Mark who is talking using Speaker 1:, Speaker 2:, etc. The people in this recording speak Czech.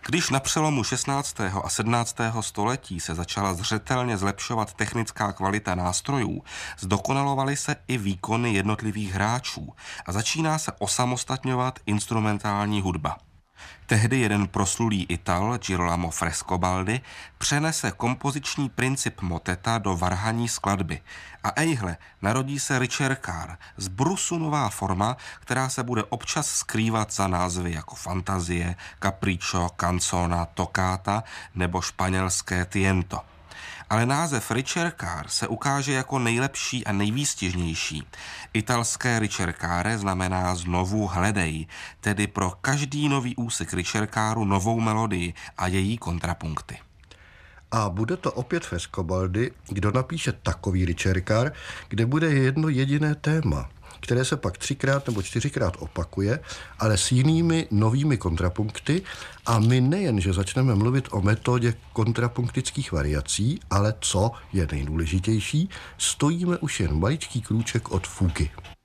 Speaker 1: Když na přelomu 16. a 17. století se začala zřetelně zlepšovat technická kvalita nástrojů, zdokonalovaly se i výkony jednotlivých hráčů a začíná se osamostatňovat instrumentální hudba. Tehdy jeden proslulý Ital, Girolamo Frescobaldi, přenese kompoziční princip moteta do varhanní skladby. A ejhle, narodí se ricercar, z brusu nová forma, která se bude občas skrývat za názvy jako fantazie, capriccio, canzona, toccata nebo španělské tiento. Ale název ricercar se ukáže jako nejlepší a nejvýstižnější. Italské ricercare znamená znovu hledej, tedy pro každý nový úsek ricercaru novou melodii a její kontrapunkty.
Speaker 2: A bude to opět Frescobaldi, kdo napíše takový ricercar, kde bude jedno jediné téma, které se pak 3x nebo 4x opakuje, ale s jinými novými kontrapunkty, a my nejen, že začneme mluvit o metodě kontrapunktických variací, ale co je nejdůležitější, stojíme už jen maličký krůček od fugy.